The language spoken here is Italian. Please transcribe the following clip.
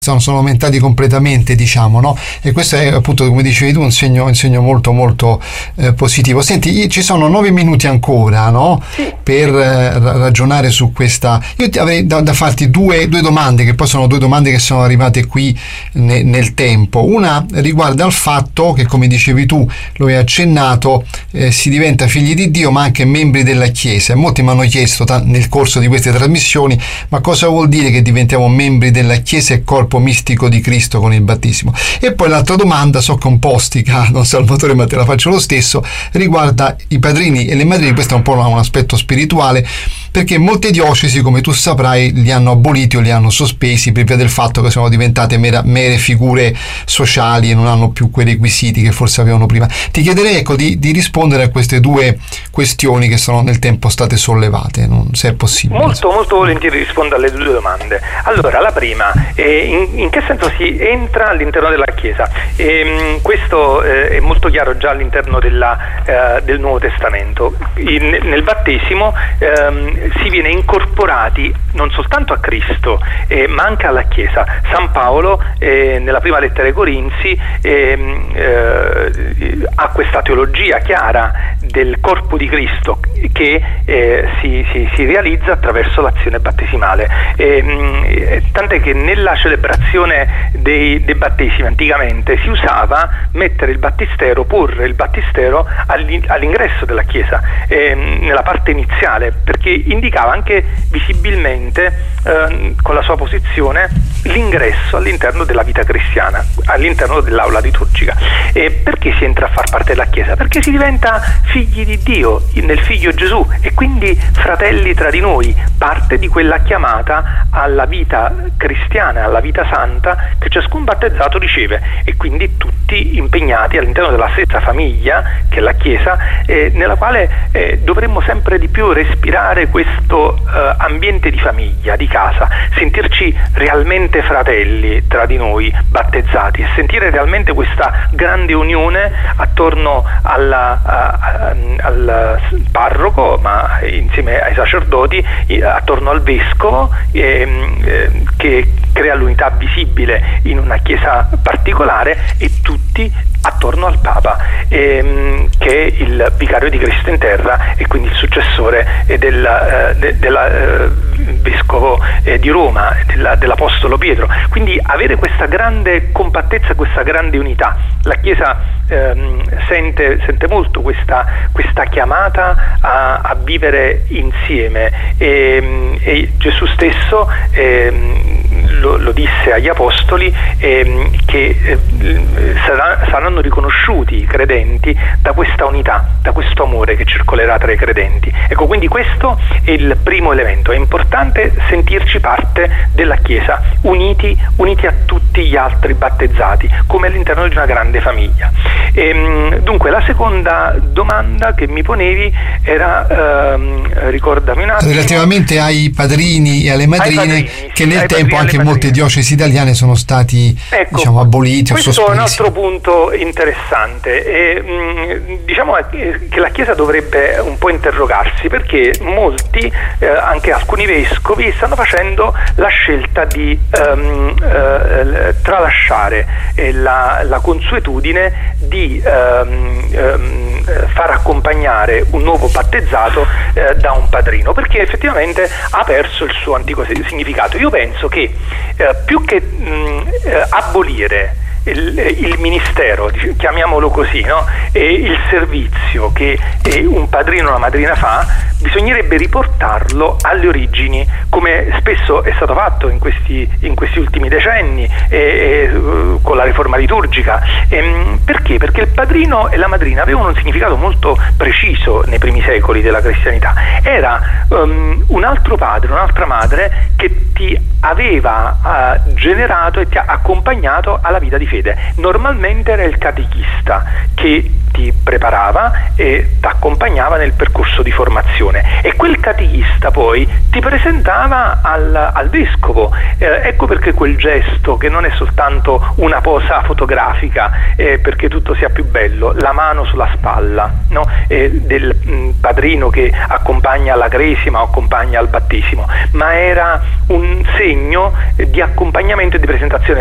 sono aumentati completamente, diciamo, no? E questo è appunto, come dicevi tu, un segno molto molto positivo. Senti, ci sono 9 minuti ancora, no? Sì. Per ragionare su questa. Io avrei da farti due domande, che poi sono 2 domande che sono arrivate qui nel tempo. Una riguarda il fatto che, come dicevi tu, lo hai accennato, si diventa figli di Dio ma anche membri della Chiesa. Molti mi hanno chiesto nel corso di queste trasmissioni: ma cosa vuol dire che diventiamo membri della Chiesa e corpo mistico di Cristo con il battesimo? E poi l'altra domanda, so che un po' ostica, Don Salvatore, ma te la faccio lo stesso, riguarda i padrini e le madrine. Questo è un po' un aspetto spirituale, perché molte diocesi, come tu saprai, li hanno aboliti o li hanno sospesi per via del fatto che sono diventate mere figure sociali e non hanno più quei requisiti che forse avevano prima. Ti chiederei, ecco, di rispondere a queste 2 questioni che sono nel tempo state sollevate, se è possibile. Molto volentieri rispondo alle 2 domande. Allora, la prima, in che senso si entra all'interno della Chiesa? Questo è molto chiaro già all'interno del Nuovo Testamento. Nel battesimo si viene incorporati non soltanto a Cristo, ma anche alla Chiesa. San Paolo nella prima lettera ai Corinzi ha questa teologia chiara del corpo di Cristo che si realizza attraverso l'azione battesimale, tant'è che nella celebrazione dei battesimi anticamente si usava mettere il battistero, porre il battistero all'ingresso della Chiesa, nella parte iniziale, perché indicava anche visibilmente con la sua posizione l'ingresso all'interno della vita cristiana, all'interno dell'aula liturgica. Perché si entra a far parte della Chiesa? Perché si diventa figli di Dio nel Figlio Gesù e quindi fratelli tra di noi, parte di quella chiamata alla vita cristiana, alla vita santa che ciascun battezzato riceve, e quindi tutti impegnati all'interno della stessa famiglia che è la Chiesa, nella quale dovremmo sempre di più respirare questo ambiente di famiglia, di casa, sentirci realmente fratelli tra di noi battezzati e sentire realmente questa grande unione attorno al parroco, ma insieme ai sacerdoti, attorno al vescovo, che crea l'unità visibile in una chiesa particolare, e tutti attorno al Papa, che è il vicario di Cristo in terra e quindi il successore del vescovo di Roma, dell'Apostolo Pietro. Quindi avere questa grande compattezza, questa grande unità. La Chiesa sente molto questa chiamata a vivere insieme, e Gesù stesso lo disse agli Apostoli, che saranno riconosciuti i credenti da questa unità, da questo amore che circolerà tra i credenti. Ecco, quindi questo è il primo elemento. È importante sentirci parte della Chiesa, uniti a tutti gli altri battezzati, come all'interno di una grande famiglia. Dunque, la seconda domanda che mi ponevi era, ricordami un attimo, relativamente ai padrini e alle madrine, che nel tempo anche in molte diocesi italiane sono stati, ecco, diciamo, aboliti o sospesi. Questo è un altro punto interessante. Diciamo che la Chiesa dovrebbe un po' interrogarsi, perché molti, anche alcuni vescovi, stanno facendo la scelta di tralasciare la consuetudine di far accompagnare un nuovo battezzato da un padrino, perché effettivamente ha perso il suo antico significato. Io penso che più che abolire il ministero, chiamiamolo così, no? E il servizio che un padrino o una madrina fa, bisognerebbe riportarlo alle origini, come spesso è stato fatto in questi ultimi decenni, con la riforma liturgica. Perché? Perché il padrino e la madrina avevano un significato molto preciso nei primi secoli della cristianità. Era un altro padre, un'altra madre che ti aveva generato e ti ha accompagnato alla vita di fede. Normalmente era il catechista che ti preparava e ti accompagnava nel percorso di formazione, e quel catechista poi ti presentava al vescovo. Ecco perché quel gesto, che non è soltanto una posa fotografica perché tutto sia più bello, la mano sulla spalla, no? Del padrino che accompagna alla cresima o accompagna al battesimo, ma era un segno di accompagnamento e di presentazione